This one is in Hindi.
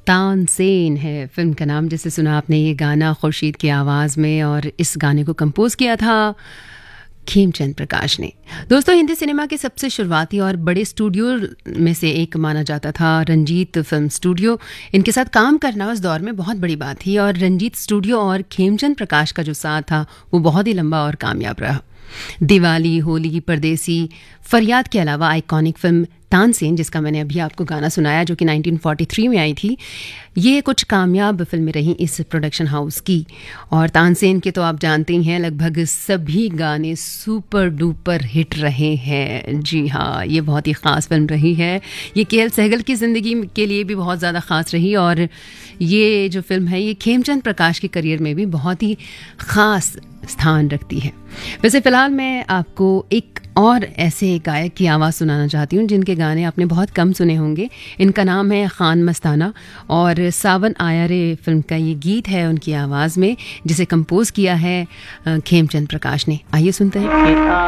तानसेन है फिल्म का नाम, जिसे सुना आपने ये गाना खुर्शीद की आवाज़ में, और इस गाने को कंपोज किया था खेमचंद प्रकाश ने। दोस्तों, हिंदी सिनेमा के सबसे शुरुआती और बड़े स्टूडियो में से एक माना जाता था रंजीत फिल्म स्टूडियो। इनके साथ काम करना उस दौर में बहुत बड़ी बात थी, और रंजीत स्टूडियो और खेमचंद प्रकाश का जो साथ था वो बहुत ही लंबा और कामयाब रहा। दिवाली, होली, परदेसी, फरियाद के अलावा आइकॉनिक फिल्म तानसेन, जिसका मैंने अभी आपको गाना सुनाया जो कि 1943 में आई थी, ये कुछ कामयाब फिल्में रहीं इस प्रोडक्शन हाउस की। और तानसेन के तो आप जानते ही हैं, लगभग सभी गाने सुपर डुपर हिट रहे हैं। जी हाँ, ये बहुत ही ख़ास फिल्म रही है। ये केएल सहगल की ज़िंदगी के लिए भी बहुत ज़्यादा ख़ास रही, और ये जो फिल्म है ये खेमचंद प्रकाश के करियर में भी बहुत ही ख़ास स्थान रखती है। वैसे फ़िलहाल मैं आपको एक और ऐसे गायक की आवाज़ सुनाना चाहती हूँ जिनके गाने आपने बहुत कम सुने होंगे। इनका नाम है खान मस्ताना, और सावन आया रे फिल्म का ये गीत है उनकी आवाज़ में, जिसे कंपोज किया है खेमचंद प्रकाश ने। आइए सुनते हैं।